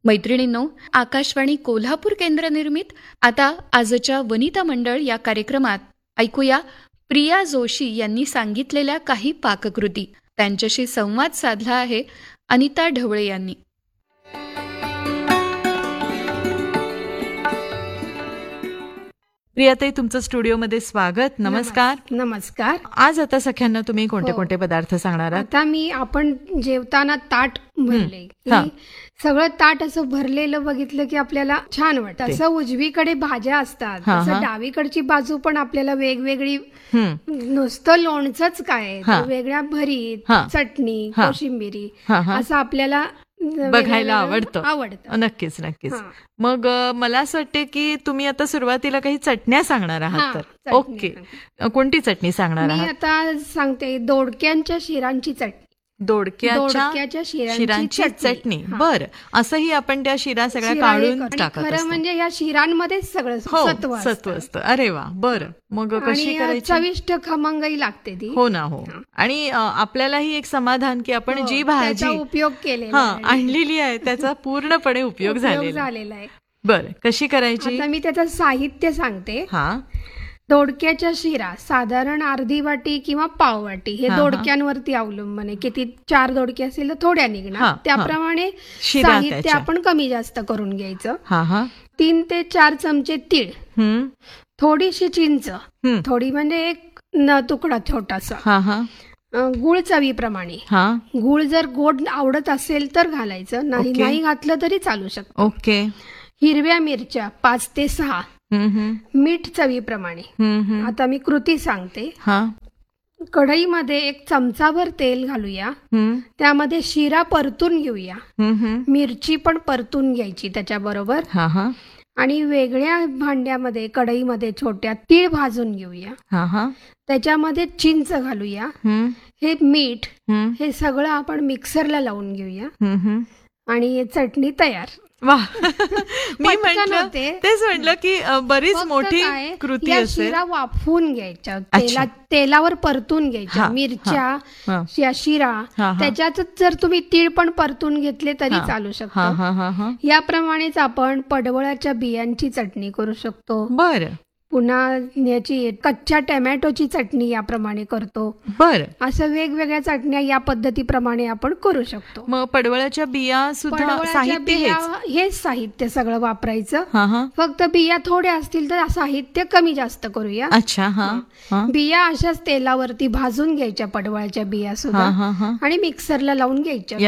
मैत्रिणींनो, आकाशवाणी कोल्हापूर केंद्र निर्मित आता आजच्या वनिता मंडळ या कार्यक्रमात ऐकूया प्रिया जोशी यांनी सांगितलेल्या काही पाककृती. त्यांच्याशी संवाद साधला आहे अनिता ढवळे यांनी. प्रियाताई, तुमचं स्टुडिओमध्ये स्वागत. नमस्कार. नमस्कार. आज आता सख्यांना तुम्ही कोणते कोणते पदार्थ सांगणार आहात? आता आपण जेवताना ताट भरले, सगळं ताट असं भरलेलं बघितलं की आपल्याला छान वाटतं. असं उजवीकडे भाज्या असतात, तसं डावीकडची बाजू पण आपल्याला वेगवेगळी, नुसतं लोणचंच काय, वेगळ्या भरीत, चटणी, कोशिंबिरी असं आपल्याला बघायला आवडतं. नक्कीच नक्कीच. मग मला असं वाटते की तुम्ही आता सुरुवातीला काही चटण्या सांगणार आहात. तर ओके, कोणती चटणी सांगणार आहात? मी आता सांगते दोडक्यांच्या शिरांची चटणी. दोडक्याच्या शिरांची चटणी. बरं, असंही आपण त्या शिरा सगळ्या काढून टाकत असतो. खरं म्हणजे या शिरांमध्ये सगळं सत्व असतं. अरे वा, बरं. मग कशी करायची? चविष्ट खमंगही लागते ती. हो ना, हो. आणि आपल्यालाही एक समाधान की आपण जी भाजी उपयोग केलेला आणलेली आहे त्याचा पूर्णपणे उपयोग झालेला आहे. बरं, कशी करायची? आता मी त्याचं साहित्य सांगते. दोडक्याच्या शिरा साधारण अर्धी वाटी किंवा पाव वाटी, हे दोडक्यांवरती अवलंबून आहे. किती 4 दोडके असेल तर थोड्या निघणार, त्याप्रमाणे साहित्य आपण कमी जास्त करून घ्यायचं. 3 ते 4 चमचे तीळ, थोडीशी चिंच, थोडी म्हणजे एक तुकडा छोटासा, गुळ चवीप्रमाणे. गुळ जर गोड आवडत असेल तर घालायचं, नाही घातलं तरी चालू शकतं. ओके. हिरव्या मिरच्या 5 ते 6, मीठ चवीप्रमाणे. आता मी कृती सांगते. कढईमध्ये 1 चमचाभर तेल घालूया, त्यामध्ये शिरा परतून घेऊया, मिरची पण परतून घ्यायची त्याच्याबरोबर, आणि वेगळ्या भांड्यामध्ये कढईमध्ये छोट्या तीळ भाजून घेऊया, त्याच्यामध्ये चिंच घालूया, हे मीठ, हे सगळं आपण मिक्सरला लावून घेऊया आणि चटणी तयार. वा, मी म्हटलं तेच म्हटलं की बरीच मोठी कृती असेल. शिरा वाफवून घ्यायच्या, तेलावर परतून घ्यायच्या मिरच्या, या शिरा, त्याच्यातच जर तुम्ही तीळ पण परतून घेतले तरी चालू शकतो. याप्रमाणेच आपण पडवळाच्या बियांची चटणी करू शकतो. बरं. पुन्हा याची कच्च्या टोमॅटोची चटणी याप्रमाणे करतो. बरं. असं वेगवेगळ्या चटण्या या पद्धतीप्रमाणे आपण करू शकतो. मग पडवळाच्या बिया सुद्धा साहित्य, हेच साहित्य सगळं वापरायचं. फक्त बिया थोड्या असतील तर साहित्य कमी जास्त करूया. अच्छा. बिया अशाच तेलावरती भाजून घ्यायच्या, पडवळाच्या बिया सुद्धा, आणि मिक्सरला लावून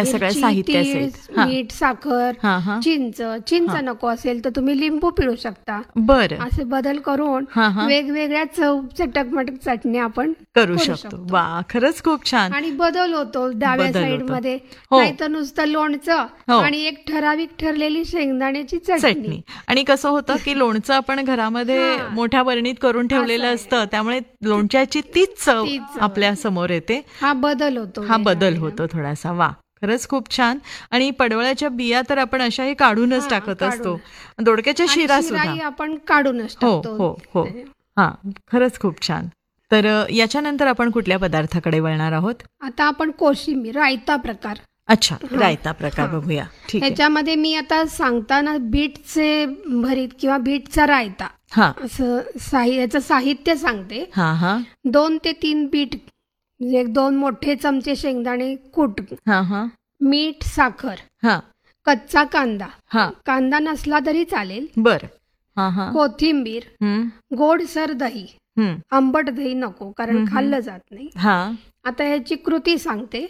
घ्यायच्या. मीठ, साखर, चिंच नको असेल तर तुम्ही लिंबू पिळू शकता. बरं. असे बदल करून वेगवेगळ्या चटकमटक चटण्या आपण करू शकतो. वा, खरंच खूप छान. आणि बदल होतो डाव्या साइड मध्ये, नाहीतर नुसतं लोणचं आणि एक ठराविक ठरलेली शेंगदाण्याची चटणी. आणि कसं होतं की लोणचं आपण घरामध्ये मोठ्या बरणीत करून ठेवलेलं असतं, त्यामुळे लोणच्याची तीच चव आपल्या समोर येते. हा बदल होतो थोडासा. वा, खरंच खूप छान. आणि पडवळाच्या बिया तर आपण अशाही काढूनच टाकत असतो. दोडक्याच्या शिरा सुद्धा आपण काढूनच टाकतो. हो. खरंच खूप छान. तर याच्यानंतर आपण कुठल्या पदार्थाकडे वळणार आहोत? आता आपण कोशिंबीर, रायता प्रकार. अच्छा, रायता प्रकार बघूया. ठीक आहे. याच्यामध्ये मी आता सांगताना बीटचे भरीत किंवा बीटचा रायता असं याचं साहित्य सांगते. 2 ते 3 बीट, 2 मोठे चमचे शेंगदाणे कूट, मीठ, साखर, कच्चा कांदा नसला तरी चालेल. बरं. कोथिंबीर, गोडसर दही, आंबट दही नको कारण खाल्लं जात नाही. आता ह्याची कृती सांगते.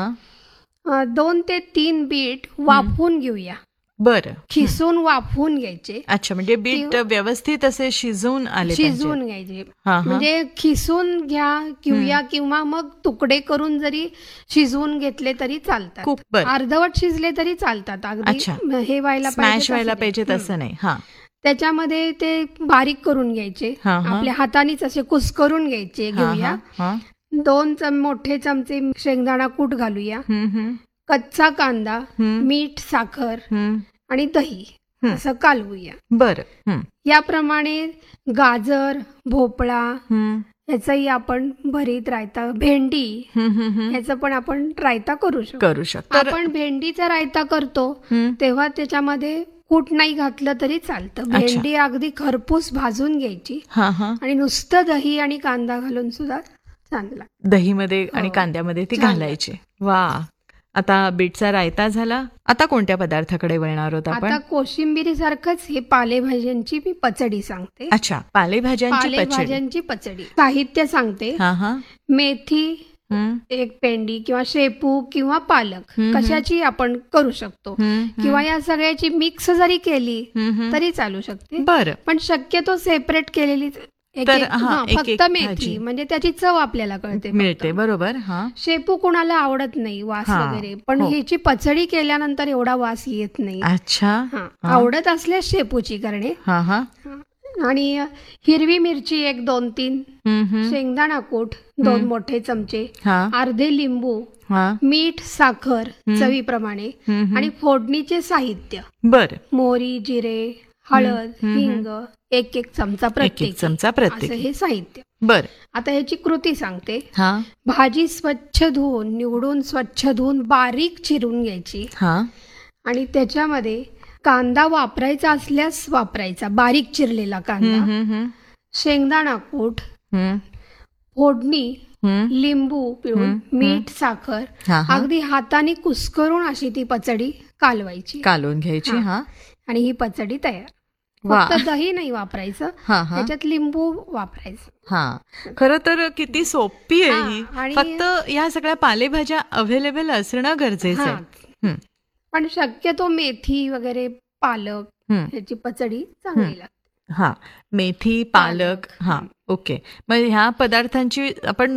2 ते 3 बीट वाफवून घेऊया. बरं. खिसून वाफवून घ्यायचे. अच्छा, म्हणजे बीट व्यवस्थित असे शिजून घ्यायचे. म्हणजे खिसून घेऊया किंवा मग तुकडे करून जरी शिजवून घेतले तरी चालतात. अर्धवट शिजले तरी चालतात. अगदी हे व्हायला पाहिजे तसं नाही. त्याच्यामध्ये ते बारीक करून घ्यायचे, आपल्या हातानेच असे कुस्करून घ्यायचे. घेऊया 2 मोठे चमचे शेंगदाणा कूट घालूया, कच्चा कांदा, मीठ, साखर आणि दही असं कालवूया. बरं. याप्रमाणे गाजर, भोपळा ह्याचाही आपण भरीत रायता, भेंडी ह्याचं पण आपण रायता करू शकतो. आपण भेंडीचा रायता करतो तेव्हा त्याच्यामध्ये कूट नाही घातलं तरी चालतं. भेंडी अगदी खरपूस भाजून घ्यायची आणि नुसतं दही आणि कांदा घालून सुद्धा चांगला, दहीमध्ये आणि कांद्यामध्ये ती घालायची. वा, आता बीटचा रायता झाला. आता कोणत्या पदार्थाकडे वळणार आहोत आपण? आता कोशिंबिरी सारखंच हे पालेभाज्यांची मी पचडी सांगते. अच्छा, पालेभाज्यांची पचडी. साहित्य सांगते. मेथी एक पेंडी किंवा शेपू किंवा पालक कशाची आपण करू शकतो, किंवा या सगळ्याची मिक्स जरी केली तरी चालू शकते. बरं, पण शक्यतो सेपरेट केलेली फक्त मेथी, म्हणजे त्याची चव आपल्याला मिळते. बरोबर. शेपू कुणाला आवडत नाही वास वगैरे, पण ह्याची पचडी केल्यानंतर एवढा वास येत नाही. अच्छा, आवडत असल्यास शेपूची करणे. आणि हिरवी मिरची एक 2-3, शेंगदाणा कूट 2 मोठे चमचे, अर्धे लिंबू, मीठ, साखर चवीप्रमाणे, आणि फोडणीचे साहित्य. बर, मोहरी, जिरे, हळद, हिंग 1 चमचा प्रत्येक, हे साहित्य. बर, आता ह्याची कृती सांगते. भाजी स्वच्छ धुवून, निवडून स्वच्छ धुवून बारीक चिरून घ्यायची. आणि त्याच्यामध्ये कांदा वापरायचा असल्यास वापरायचा, बारीक चिरलेला कांदा, शेंगदाणा कूट, फोडणी, लिंबू पिळून, मीठ, साखर, अगदी हाताने कुस्करून अशी ती पचडी कालवून घ्यायची. आणि ही पचडी तयार. फक्त दही नाही वापरायचं, त्याच्यात लिंबू वापरायचं. खरं तर किती सोपी आहे ही. फक्त या सगळ्या पालेभाज्या अवेलेबल असणं गरजेचं आहे. पण शक्यतो मेथी वगैरे, पालक ह्याची पचडी चांगली लागते. मेथी, पालक. ओके. मग ह्या पदार्थांची आपण